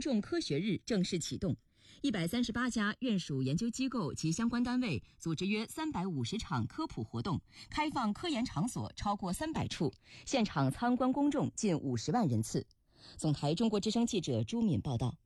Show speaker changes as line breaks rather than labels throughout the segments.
众科学日正式启动。138家院属研究机构及相关单位组织约350场科普活动，开放科研场所超过300处，现场参观公众近50万人次。总台中国之声记者朱敏报道。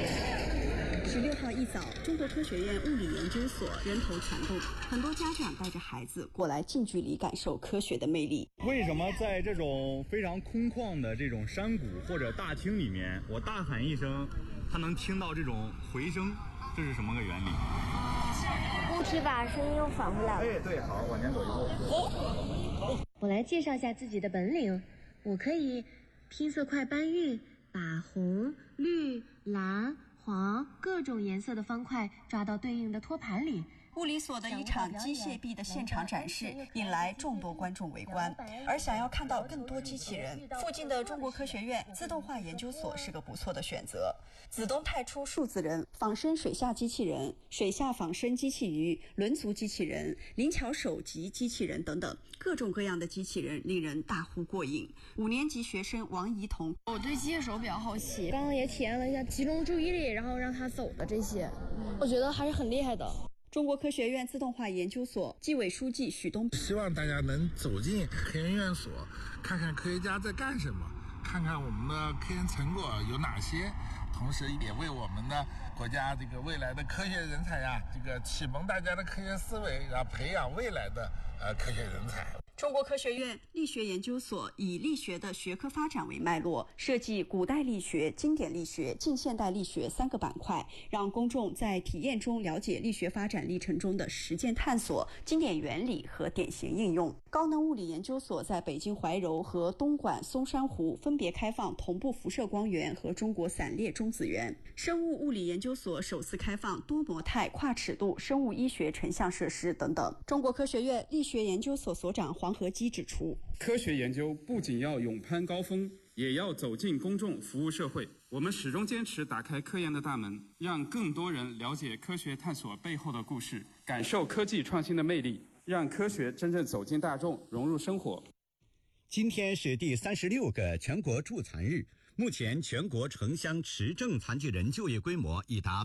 16号一早，中国科学院物理研究所人头攒动，很多家长带着孩子过来近距离感受科学的魅力。
为什么在这种非常空旷的这种山谷或者大厅里面，我大喊一声，它能听到这种回声？这是什么个原理？
物体把声音又返回来了。
哎，对，好，往前走一步。
我来介绍一下自己的本领，我可以拼色块搬运，把红、绿、蓝、黄各种颜色的方块抓到对应的托盘里。
物理所的一场机械臂的现场展示引来众多观众围观，而想要看到更多机器人，附近的中国科学院自动化研究所是个不错的选择。子东派出数字人、仿生水下机器人、水下仿生机器鱼、轮足机器人、灵巧手级机器人等等，各种各样的机器人令人大呼过瘾。5年级学生王怡彤，
我对机械手比较好奇，刚刚也体验了一下集中注意力，然后让它走的这些，我觉得还是很厉害的。
中国科学院自动化研究所纪委书记许东，
希望大家能走进科研院所，看看科学家在干什么，看看我们的科研成果有哪些，同时也为我们的国家这个未来的科学人才呀，这个启蒙大家的科学思维，然后培养未来的科学人才。
中国科学院力学研究所以力学的学科发展为脉络，设计古代力学、经典力学、近现代力学3个板块，让公众在体验中了解力学发展历程中的实践探索、经典原理和典型应用。高能物理研究所在北京怀柔和东莞松山湖分别开放同步辐射光源和中国散列中子源。生物物理研究所首次开放多模态跨尺度生物医学成像设施等等。中国科学院力学研究所所长黄和基指出，
科学研究不仅要勇攀高峰，也要走进公众，服务社会。我们始终坚持打开科研的大门，让更多人了解科学探索背后的故事，感受科技创新的魅力，让科学真正走进大众，融入生活。
今天是第36个全国助残日，目前全国城乡持证残疾人就业规模已达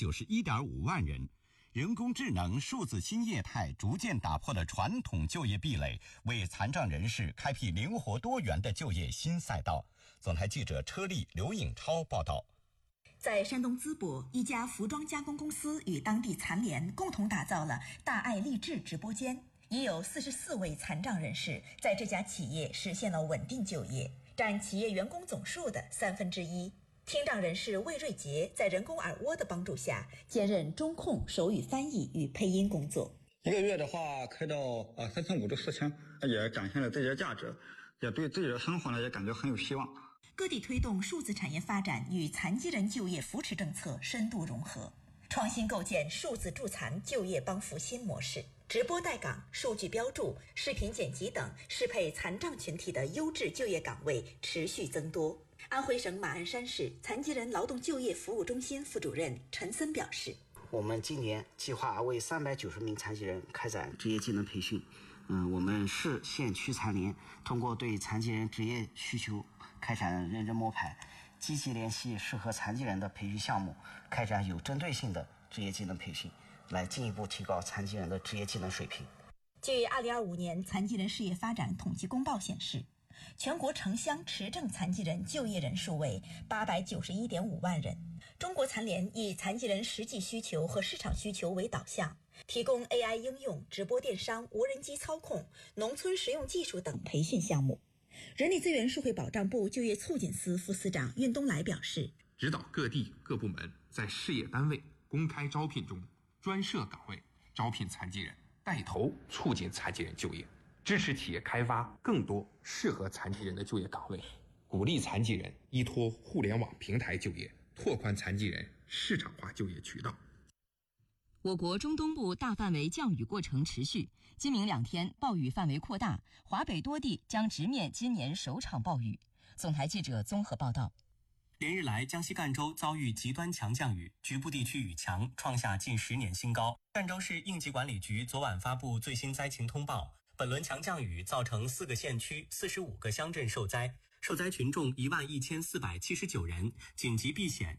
891.5万人。人工智能、数字新业态逐渐打破了传统就业壁垒，为残障人士开辟灵活多元的就业新赛道。总台记者车丽、刘颖超报道。
在山东淄博，一家服装加工公司与当地残联共同打造了大爱励志直播间，已有44位残障人士在这家企业实现了稳定就业，占企业员工总数的1/3。听障人士魏瑞杰在人工耳蜗的帮助下，兼任中控、手语翻译与配音工作。
1个月的话开到3500到4000，也展现了自己的价值，也对自己的生活呢也感觉很有希望。
各地推动数字产业发展与残疾人就业扶持政策深度融合，创新构建数字助残就业帮扶新模式。直播带岗、数据标注、视频剪辑等适配残障群体的优质就业岗位持续增多。安徽省马鞍山市残疾人劳动就业服务中心副主任陈森表示，
我们今年计划为390名残疾人开展职业技能培训。我们市县区残联通过对残疾人职业需求开展认真摸排，积极联系适合残疾人的培训项目，开展有针对性的职业技能培训，来进一步提高残疾人的职业技能水平。
据2025年残疾人事业发展统计公报显示，全国城乡持证残疾人就业人数为891.5万人。中国残联以残疾人实际需求和市场需求为导向，提供 AI 应用、直播电商、无人机操控、农村实用技术等培训项目。人力资源社会保障部就业促进司副司长运东来表示，
指导各地各部门在事业单位公开招聘中专设岗位招聘残疾人，带头促进残疾人就业，支持企业开发更多适合残疾人的就业岗位，鼓励残疾人依托互联网平台就业，拓宽残疾人市场化就业渠道。
我国中东部大范围降雨过程持续，今明2天暴雨范围扩大，华北多地将直面今年首场暴雨。总台记者综合报道。
连日来，江西赣州遭遇极端强降雨，局部地区雨强，创下近10年新高。赣州市应急管理局昨晚发布最新灾情通报，本轮强降雨造成4个县区、45个乡镇受灾，受灾群众11479人，紧急避险